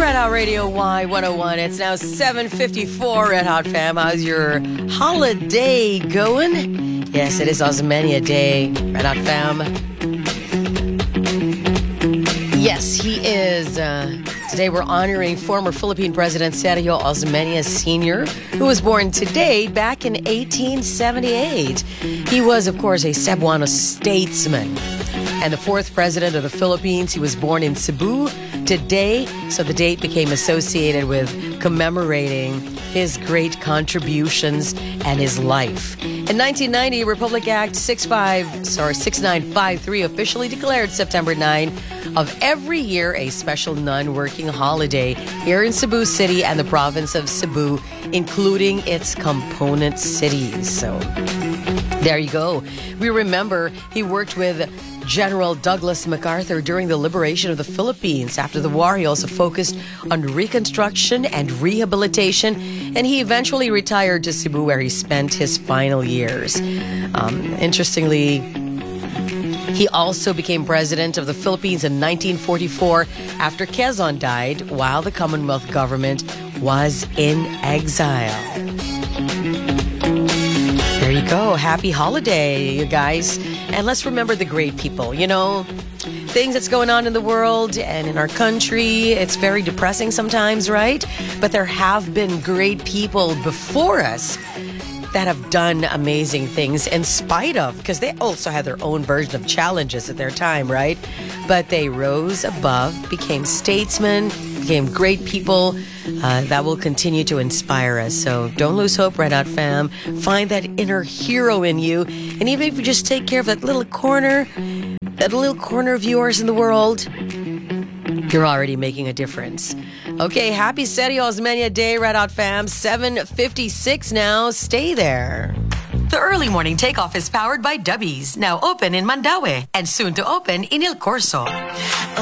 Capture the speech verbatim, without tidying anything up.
Red Hot Radio Y one oh one. It's now seven fifty-four, Red Hot fam. How's your holiday going? Yes, it is Osmania Day, Red Hot fam. Yes, he is. Uh, today we're honoring former Philippine President Sergio Osmeña Senior, who was born today back in eighteen seventy-eight. He was, of course, a Cebuano statesman and the fourth president of the Philippines. He was born in Cebu today, so the date became associated with commemorating his great contributions and his life. In nineteen ninety, Republic Act sixty-five, sorry, sixty-nine fifty-three officially declared September ninth of every year a special non-working holiday here in Cebu City and the province of Cebu, including its component cities. So there you go. We remember he worked with General Douglas MacArthur during the liberation of the Philippines. After the war, he also focused on reconstruction and rehabilitation, and he eventually retired to Cebu, where he spent his final years. Um, interestingly, he also became president of the Philippines in nineteen forty-four after Quezon died while the Commonwealth government was in exile. There you go. Happy holiday, you guys. And let's remember the great people. You know, things that's going on in the world and in our country, it's very depressing sometimes, right? But there have been great people before us that have done amazing things in spite of, because they also had their own version of challenges at their time, right? But they rose above, became statesmen, became great people uh, that will continue to inspire us. So don't lose hope, Red Hot fam. Find that inner hero in you. And even if you just take care of that little corner, that little corner of yours in the world, you're already making a difference. Okay, happy Sergio Osmeña Day, Red Hot fam. seven fifty-six now. Stay there. The early morning takeoff is powered by Dubbies, now open in Mandaue and soon to open in El Corso.